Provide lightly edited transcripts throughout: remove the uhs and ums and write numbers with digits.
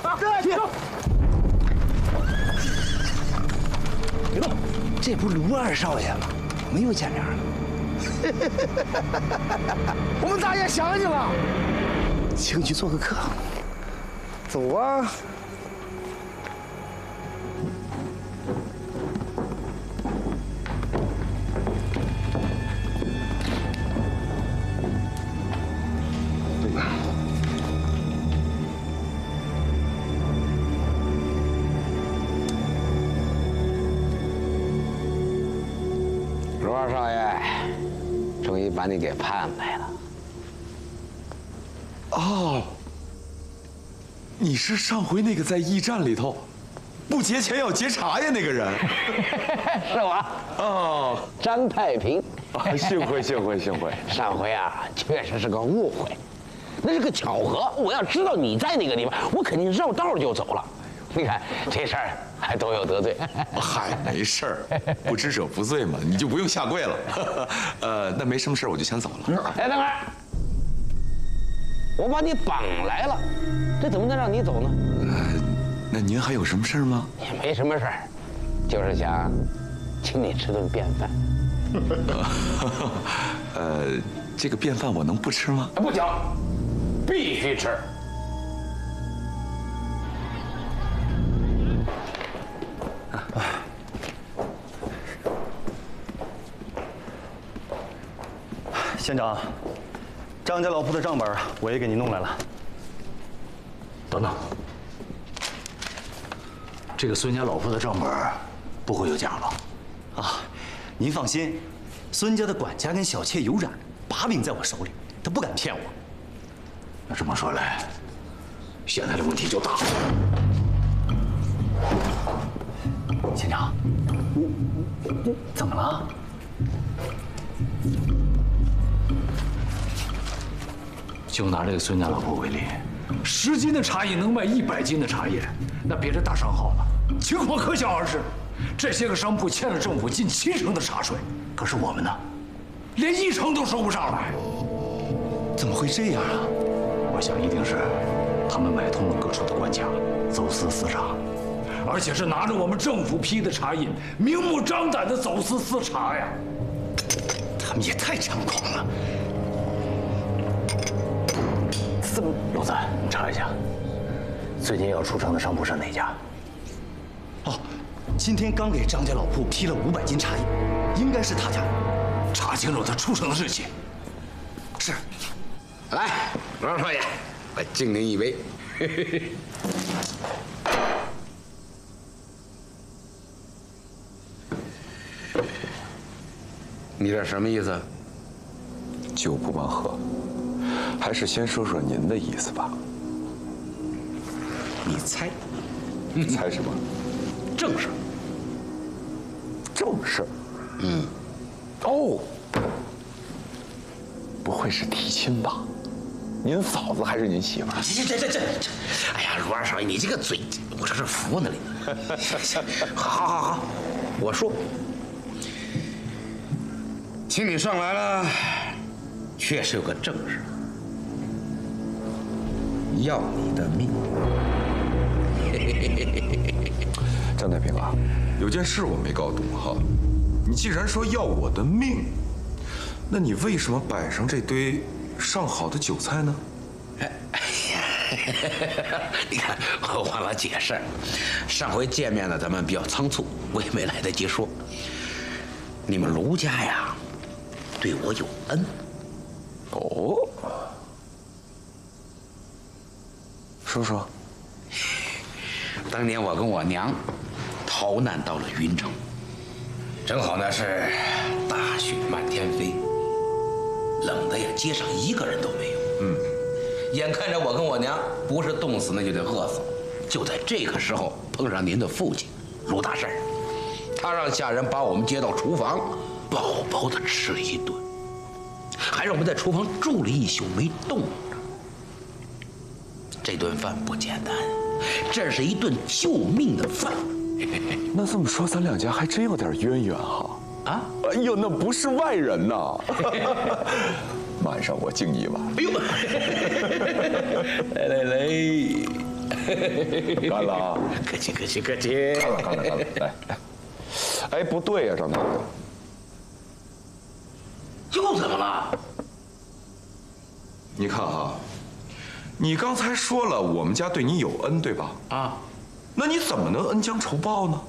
别动！别动！这不卢二少爷吗？我们又见面了。我们大爷想你了，请去做个客。走啊！ 卢二少爷，终于把你给盼来了。 哦，你是上回那个在驿站里头不结钱要结茶叶那个人？ 是我。 哦， 张太平。 幸会幸会幸会。 上回啊，确实是个误会，那是个巧合。我要知道你在那个地方，我肯定绕道就走了。你看这事儿还都有得罪。 嗨，没事儿，不知者不罪嘛，你就不用下跪了。那没什么事儿，我就先走了。 哎，等会儿，我把你绑来了，这怎么能让你走呢？ 那您还有什么事儿吗？ 也没什么事儿，就是想请你吃顿便饭。 这个便饭我能不吃吗？ 不行，必须吃。 县长，张家老铺的账本我也给您弄来了。 等等，这个孙家老铺的账本不会有假吧？ 啊，您放心，孙家的管家跟小妾有染，把柄在我手里，他不敢骗我。 那这么说来，现在的问题就大了。 县长，我怎么了？ 就拿这个孙家老铺为例，10斤的茶叶能卖100斤的茶叶，那别的大商号了，情况可想而知。这些个商铺欠了政府近70%的茶税，可是我们呢，连1成都收不上来。 怎么会这样啊？ 我想一定是他们买通了各处的官家，走私私茶，而且是拿着我们政府批的茶叶，明目张胆的走私私茶呀！ 他们也太猖狂了。 龙子，你查一下，最近要出城的商铺是哪家？ 哦，今天刚给张家老铺批了500斤茶叶，应该是他家。 查清楚他出城的日期。 是。 来，罗少爷，我敬您一杯。你这什么意思？ 酒不忘喝，还是先说说您的意思吧。 你猜？ 猜什么？ 正事。 正事。哦，不会是提亲吧？您嫂子还是您媳妇儿？ 这！哎呀，罗二少爷，你这个嘴，我这是服呢你。好，我说，请你上来了，确实有个正事，要你的命。 张太平啊，有件事我没搞懂哈，你既然说要我的命，那你为什么摆上这堆上好的酒菜呢？ 你看，我忘了解释，上回见面呢，咱们比较仓促，我也没来得及说。你们卢家呀，对我有恩。 哦，说说。 当年我跟我娘逃难到了云城，正好呢是大雪漫天飞，冷的呀，街上一个人都没有。眼看着我跟我娘不是冻死那就得饿死，就在这个时候碰上您的父亲卢大婶，他让下人把我们接到厨房，饱饱的吃了一顿，还让我们在厨房住了一宿没动着。这顿饭不简单，这是一顿救命的饭。 那这么说，咱两家还真有点渊源哈。啊？哎呦，那不是外人呐。晚上我敬一碗。 哎呦，来， 干了啊！ 客气客气客气。 干了，来。哎，不对呀，张太平， 又怎么了？ 你看哈，你刚才说了我们家对你有恩，对吧？ 啊， 那你怎么能恩将仇报呢？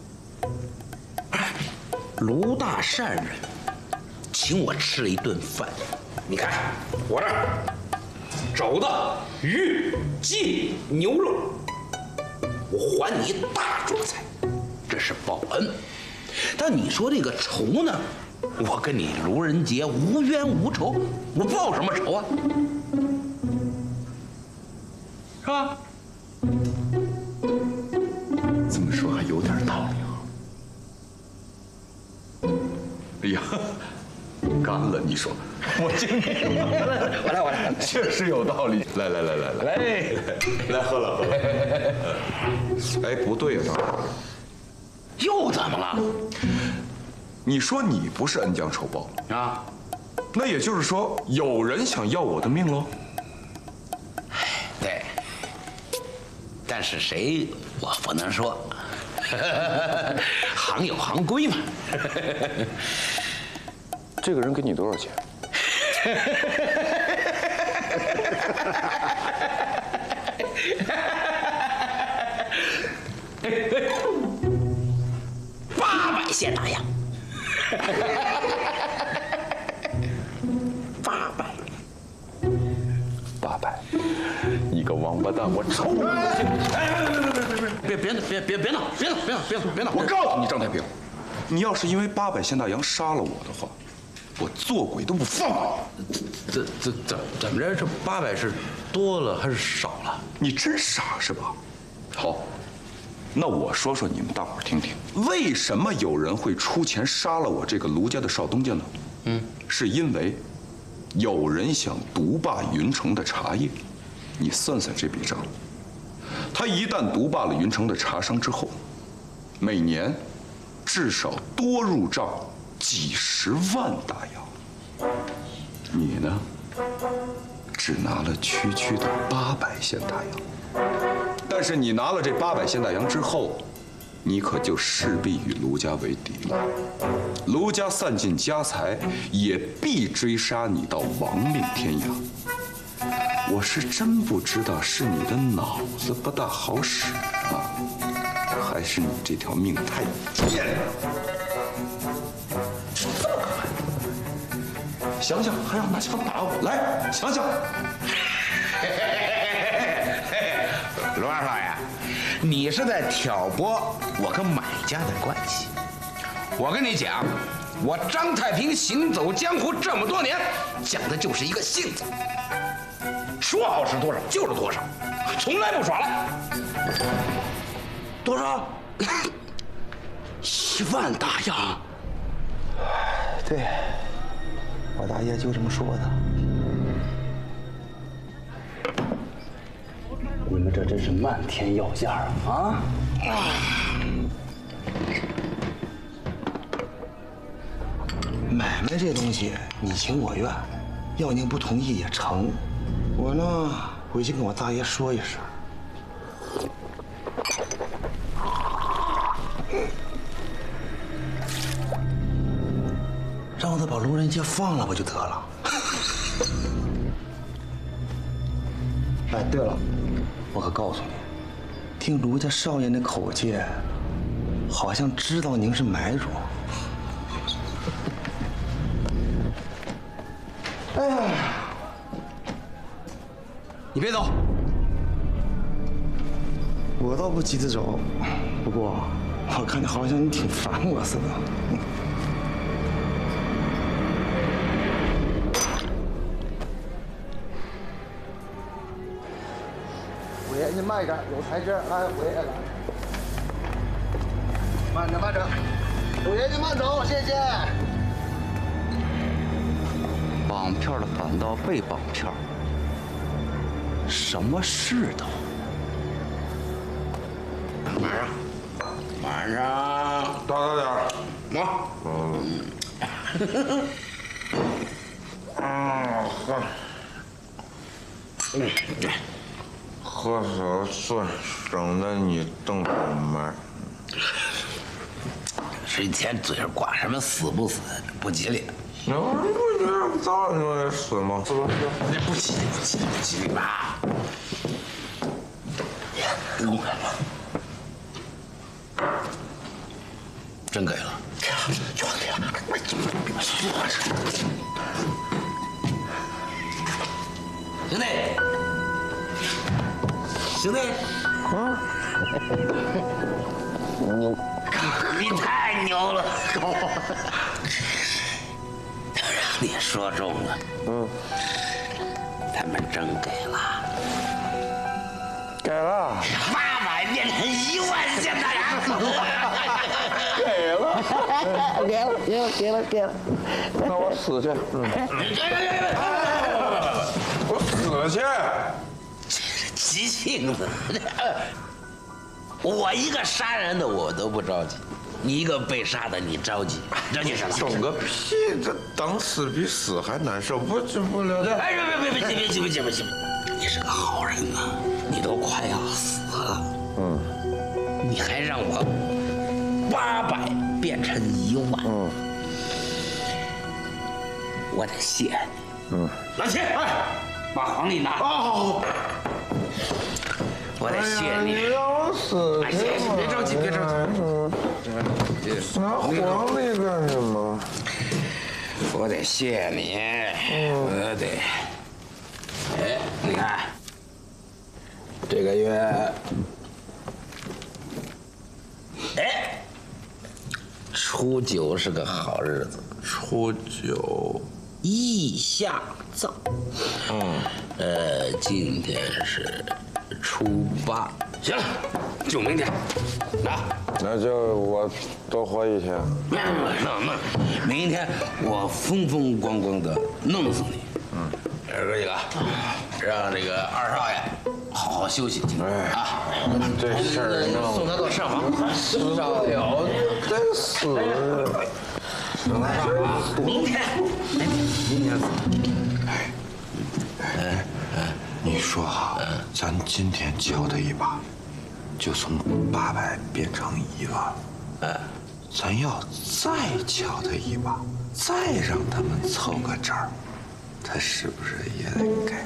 卢大善人请我吃了一顿饭，你看我这儿肘子、鱼、鸡、牛肉，我还你一大桌菜，这是报恩。但你说这个仇呢？我跟你卢仁杰无冤无仇，我报什么仇啊？是吧？ 这么说还有点道理啊。哎呀，干了！你说，我敬你。 我来， 确实有道理。来，来喝了。哎，不对呀，张太平， 又怎么了？ 你说你不是恩将仇报啊？ 那也就是说，有人想要我的命喽？ 对，但是谁我不能说，行有行规嘛。 这个人给你多少钱？ 800现大洋。 800，你个王八蛋！我抽你！ 别闹！ 我告诉你，张太平，你要是因为800现大洋杀了我的话，我做鬼都不放过你。 怎么着？这800是多了还是少了？ 你真傻是吧？好，那我说说你们大伙儿听听，为什么有人会出钱杀了我这个卢家的少东家呢？是因为有人想独霸云城的茶叶。你算算这笔账，他一旦独霸了云城的茶商之后，每年至少多入账几十万大洋。你呢，只拿了区区的800现大洋。但是你拿了这800现大洋之后，你可就势必与卢家为敌了。卢家散尽家财，也必追杀你到亡命天涯。我是真不知道是你的脑子不大好使啊，还是你这条命太贱了。想想还要拿枪打我，来想想。 卢二少爷，你是在挑拨我跟买家的关系。我跟你讲，我张太平行走江湖这么多年，讲的就是一个信字，说好是多少就是多少，从来不耍赖。多少？1万大洋。 对，我大爷就这么说的。 你们这真是漫天要价啊！ 买卖这东西你情我愿，要您不同意也成。我呢，回去跟我大爷说一声。让他把卢仁杰放了不就得了？哎，对了，我可告诉你，听卢家少爷那口气，好像知道您是买主。哎呀， 你别走， 我倒不急着走，不过我看你好像你挺烦我似的。 五爷，你慢点，有台阶，俺回来了。慢着，慢着，五爷你慢走，谢谢。 绑票的反倒被绑票，什么世道？马上， 大点点。 好。 喝少醉，省得你瞪着门。 这一天嘴上管什么死不死，不吉利。 那我不觉得早上就得死吗？是不是？ 不吉利，不吉利，不吉利吧？给我真给了，给了，全给了，快坐着。兄弟，兄弟，牛，你太牛了，都让你说中了，他们真给了。 给了 800变成1万现大洋， 给了，那我死去，我死去。 急性子，我一个杀人的我都不着急，你一个被杀的你着急，着急什么？ 懂个屁！这等死比死还难受，不了解。 哎，别，你是个好人呐，你都快要死了，你还让我800变成1万，我得谢你，老七，把黄历拿，我得谢你， 你让我死去吗？ 别着急， 拿黄历干什么？ 我得谢你，我得。哎，你看，这个月，哎，初9是个好日子， 初9， 意下葬。今天是初8，行了，就明天， 那就我多活1天。 那明天我风风光光的弄死你。哥几个，让这个2少爷好好休息几天啊！ 这事儿送他到膳房， 少了得死。 明天死。 你说好，咱今天敲他一把，就从800变成1万。咱要再敲他一把，再让他们凑个整儿，他是不是也得给？